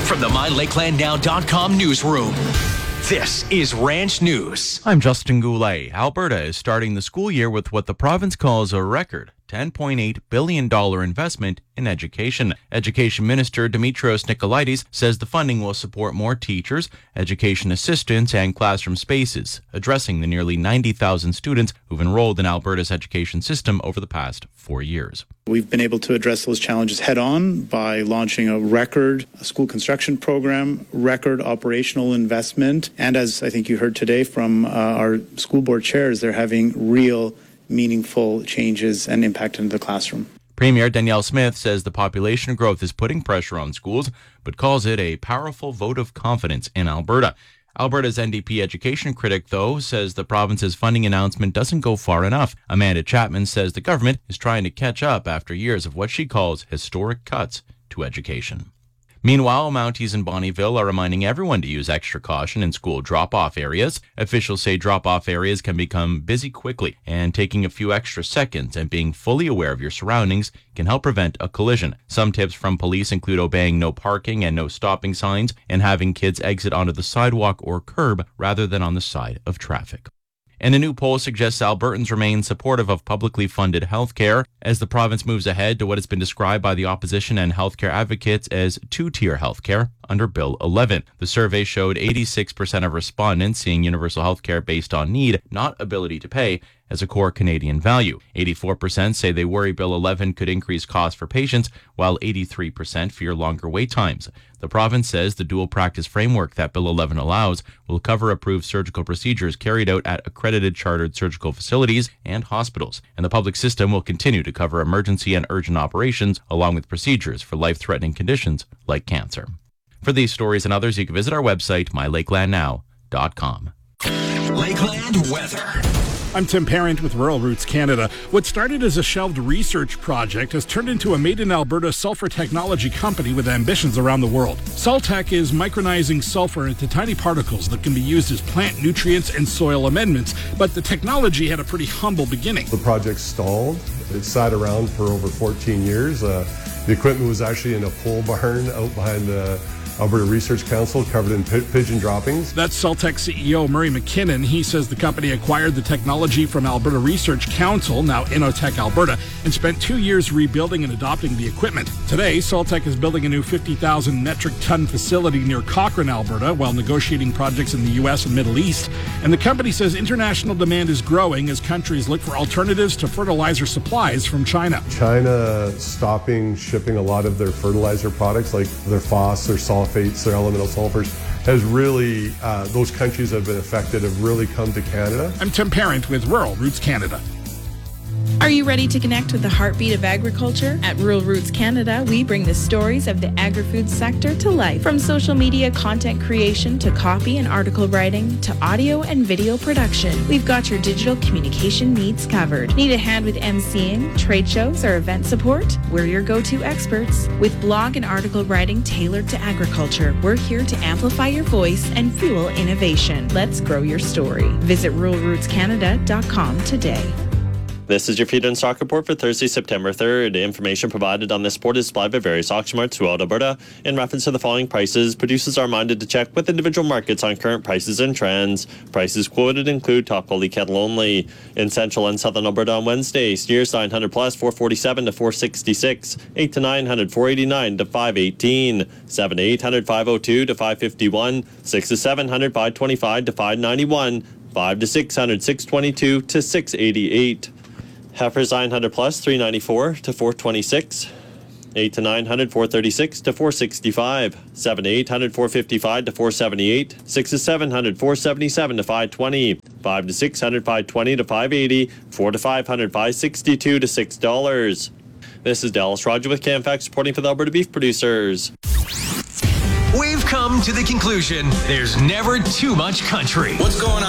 From the MyLakelandNow.com newsroom, this is Ranch News. I'm Justin Goulet. Alberta is starting the school year with what the province calls a record $10.8 billion investment in education. Education Minister Dimitrios Nikolaides says the funding will support more teachers, education assistants, and classroom spaces, addressing the nearly 90,000 students who've enrolled in Alberta's education system over the past 4 years. We've been able to address those challenges head on by launching a record school construction program, record operational investment, and as I think you heard today from our school board chairs, they're having real meaningful changes and impact into the classroom. Premier Danielle Smith says the population growth is putting pressure on schools, but calls it a powerful vote of confidence in Alberta. Alberta's NDP education critic, though, says the province's funding announcement doesn't go far enough. Amanda Chapman says the government is trying to catch up after years of what she calls historic cuts to education. Meanwhile, Mounties in Bonnyville are reminding everyone to use extra caution in school drop-off areas. Officials say drop-off areas can become busy quickly, and taking a few extra seconds and being fully aware of your surroundings can help prevent a collision. Some tips from police include obeying no parking and no stopping signs and having kids exit onto the sidewalk or curb rather than on the side of traffic. And a new poll suggests Albertans remain supportive of publicly funded healthcare as the province moves ahead to what has been described by the opposition and healthcare advocates as two-tier healthcare under Bill 11. The survey showed 86% of respondents seeing universal healthcare based on need, not ability to pay, as a core Canadian value. 84% say they worry Bill 11 could increase costs for patients, while 83% fear longer wait times. The province says the dual practice framework that Bill 11 allows will cover approved surgical procedures carried out at accredited chartered surgical facilities and hospitals, and the public system will continue to cover emergency and urgent operations along with procedures for life-threatening conditions like cancer. For these stories and others, you can visit our website, mylakelandnow.com. Lakeland weather. I'm Tim Parent with Rural Roots Canada. What started as a shelved research project has turned into a made-in-Alberta sulfur technology company with ambitions around the world. Saltec is micronizing sulfur into tiny particles that can be used as plant nutrients and soil amendments, but the technology had a pretty humble beginning. The project stalled. It sat around for over 14 years. The equipment was actually in a pole barn out behind the Alberta Research Council, covered in pigeon droppings. That's Saltec CEO Murray McKinnon. He says the company acquired the technology from Alberta Research Council, now Innotech Alberta, and spent 2 years rebuilding and adopting the equipment. Today, Saltec is building a new 50,000 metric ton facility near Cochrane, Alberta, while negotiating projects in the U.S. and Middle East. And the company says international demand is growing as countries look for alternatives to fertilizer supplies from China. China stopping shipping a lot of their fertilizer products, like their phos, their sulfates, their elemental sulfurs, has really, those countries that have been affected have really come to Canada. I'm Tim Parent with Rural Roots Canada. Are you ready to connect with the heartbeat of agriculture? At Rural Roots Canada, we bring the stories of the agri-food sector to life. From social media content creation to copy and article writing to audio and video production, we've got your digital communication needs covered. Need a hand with emceeing, trade shows, or event support? We're your go-to experts. With blog and article writing tailored to agriculture, we're here to amplify your voice and fuel innovation. Let's grow your story. Visit ruralrootscanada.com today. This is your Feed and Stock Report for Thursday, September 3rd. Information provided on this report is supplied by various auction marts throughout Alberta. In reference to the following prices, producers are reminded to check with individual markets on current prices and trends. Prices quoted include top quality cattle only. In central and southern Alberta on Wednesday, steers 900 plus 447 to 466, 8 to 900 489 to 518, 7 to 800 502 to 551, 6 to 700 525 to 591, 5 to 600 622 to 688. Heifers 900 plus 394 to 426, 8 to 900 436 to 465, 7 to 800 455 to 478, 6 to 700 477 to 520, 5 to 600 520 to 580, 4 to 500 562 to $6. This is Dallas Roger with CanFax reporting for the Alberta Beef Producers. We've come to the conclusion there's never too much country. What's going on?